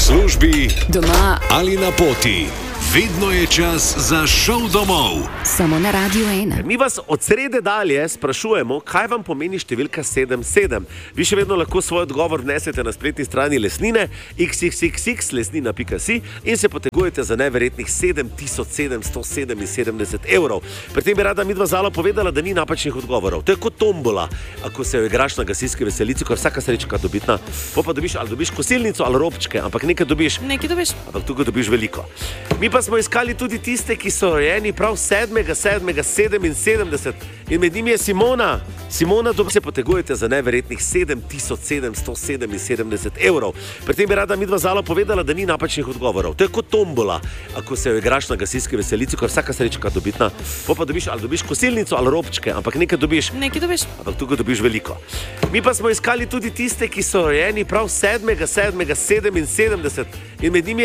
službi, doma ali na poti. Vedno je čas za šov domov. Samo na Radiu 1. Mi vas od srede dalje sprašujemo, kaj vam pomeni številka 77. Vi še vedno lahko svoj odgovor vnesete na spletni strani Lesnine, xxxx.lesnina.si in se potegujete za neverjetnih 7777 evrov. Pri tem bi rada midva Zala povedala, da ni napačnih odgovorov. To je kot tombola, ako se jo igraš na gasilski veselici, ko je vsaka srečka dobitna. Pa dobiš, ali dobiš kosilnico ali robčke, ampak nekaj dobiš. Ampak tukaj dobiš veliko. Mi pa smo iskali tudi tiste, ki so rojeni prav 7.7.77 in med njimi je Simona. Simona, to se potegujete za neverjetnih 7777 evrov. Pri tem bi rada midva Zala povedala, da ni napačnih odgovorov. To je kot tombola, ako se jo igraš na gasilski veselici, ko je vsaka srečka dobitna. Pa dobiš, ali dobiš kosilnico ali robčke, ampak nekaj dobiš. Ampak tukaj dobiš veliko. Mi pa smo iskali tudi tiste, ki so rojeni prav 7.7.77 in med njimi je